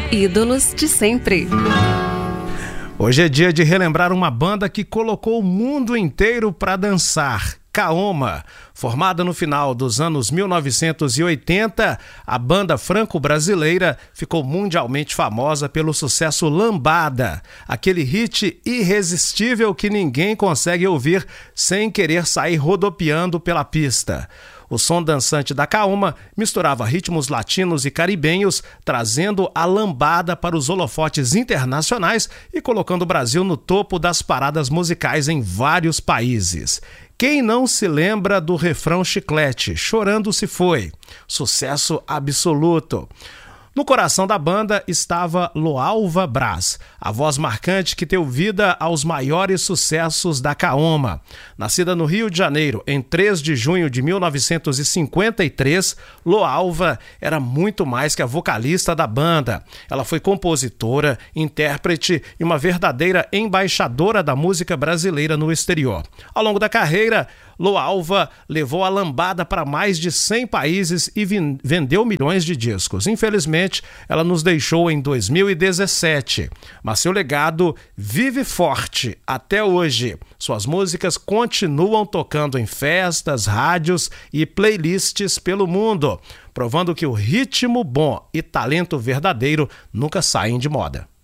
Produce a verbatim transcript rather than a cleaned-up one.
Ídolos de sempre. Hoje é dia de relembrar uma banda que colocou o mundo inteiro para dançar. Kaoma. Formada no final dos anos mil novecentos e oitenta, a banda franco-brasileira ficou mundialmente famosa pelo sucesso Lambada, aquele hit irresistível que ninguém consegue ouvir sem querer sair rodopiando pela pista. O som dançante da Kaoma misturava ritmos latinos e caribenhos, trazendo a lambada para os holofotes internacionais e colocando o Brasil no topo das paradas musicais em vários países. Quem não se lembra do refrão chiclete, Chorando se foi? Sucesso absoluto. No coração da banda estava Loalva Braz, a voz marcante que deu vida aos maiores sucessos da Kaoma. Nascida no Rio de Janeiro em três de junho de mil novecentos e cinquenta e três, Loalva era muito mais que a vocalista da banda. Ela foi compositora, intérprete e uma verdadeira embaixadora da música brasileira no exterior. Ao longo da carreira, Loalva levou a lambada para mais de cem países e vendeu milhões de discos. Infelizmente, ela nos deixou em dois mil e dezessete, mas seu legado vive forte até hoje. Suas músicas continuam tocando em festas, rádios e playlists pelo mundo, provando que o ritmo bom e talento verdadeiro nunca saem de moda.